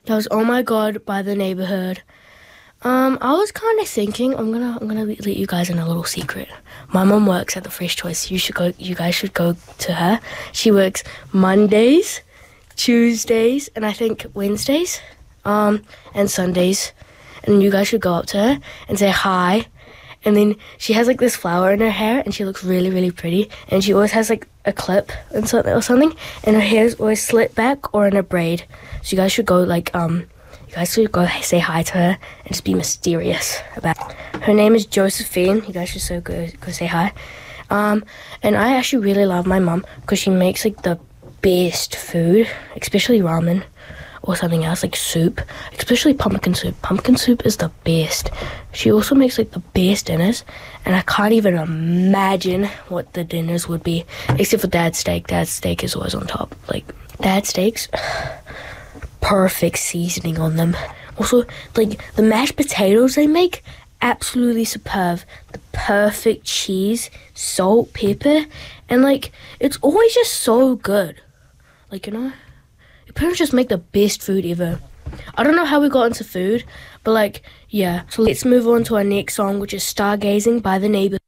That was Oh My God by The Neighborhood. I was kind of thinking I'm gonna let you guys in a little secret. My mom works at the Fresh Choice. You guys should go to her. She works Mondays, Tuesdays, and I think Wednesdays, and Sundays. And you guys should go up to her and say hi. And then she has like this flower in her hair, and she looks really, really pretty. And she always has like a clip and something, and her hair is always slit back or in a braid. So you guys should go you guys should go say hi to her and just be mysterious about it. Her name is Josephine. You guys should go say hi. And I actually really love my mom because she makes like the best food, especially ramen or something else like soup, especially pumpkin soup. Pumpkin soup is the best. She also makes like the best dinners, and I can't even imagine what the dinners would be, except for Dad's steak. Dad's steak is always on top. Like Dad's steaks, perfect seasoning on them. Also, like the mashed potatoes they make, absolutely superb. The perfect cheese, salt, pepper, and like it's always just so good. Like, you know, your parents just make the best food ever. I don't know how we got into food, but like, yeah. So let's move on to our next song, which is Stargazing by The Neighbors.